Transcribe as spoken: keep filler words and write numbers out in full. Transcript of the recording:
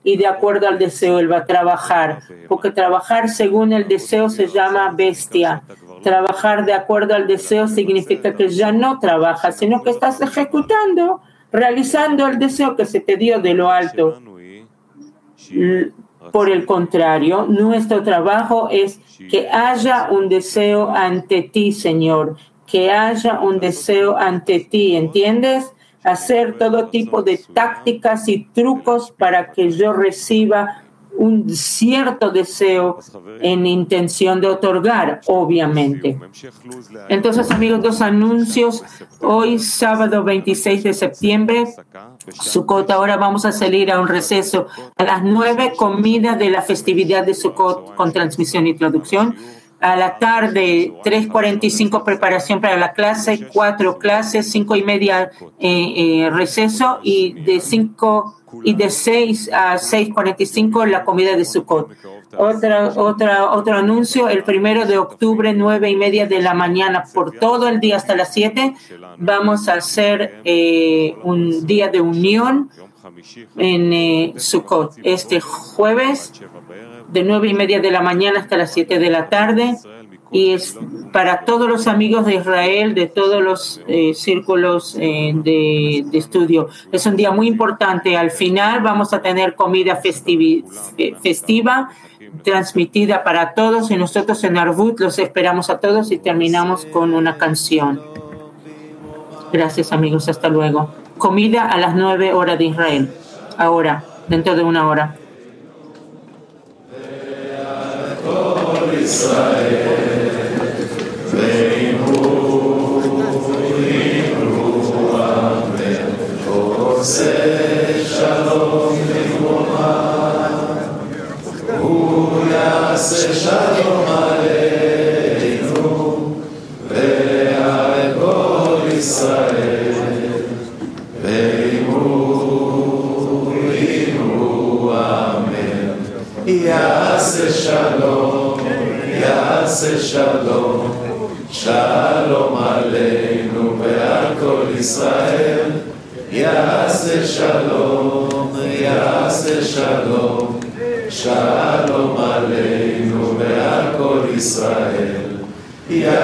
y de acuerdo al deseo él va a trabajar, porque trabajar según el deseo se llama bestia. Trabajar de acuerdo al deseo significa que ya no trabajas, sino que estás ejecutando, realizando el deseo que se te dio de lo alto. Por el contrario, nuestro trabajo es que haya un deseo ante ti, Señor, que haya un deseo ante ti, ¿entiendes? Hacer todo tipo de tácticas y trucos para que yo reciba un cierto deseo en intención de otorgar, obviamente. Entonces, amigos, dos anuncios. Hoy, sábado veintiséis de septiembre, Sukkot. Ahora vamos a salir a un receso. A las nueve, comida de la festividad de Sukkot con transmisión y traducción. A la tarde, tres cuarenta y cinco, preparación para la clase, cuatro clases, cinco y media eh, eh, receso, y de cinco y de seis a seis cuarenta y cinco la comida de Sukkot. Otra, otra, otro anuncio, el primero de octubre, nueve y media de la mañana, por todo el día hasta las siete, vamos a hacer eh, un día de unión en eh, Sukkot. Este jueves, de nueve y media de la mañana hasta las siete de la tarde, y es para todos los amigos de Israel, de todos los eh, círculos eh, de, de estudio. Es un día muy importante. Al final vamos a tener comida festivi- festiva transmitida para todos, y nosotros en Arvut los esperamos a todos y terminamos con una canción. Gracias, amigos. Hasta luego. Comida a las nueve horas de Israel. Ahora, dentro de una hora. יעשה שלום, יעשה שלום, שלום עלינו ועל כל ישראל. יעשה שלום, יעשה שלום, שלום עלינו ועל כל ישראל.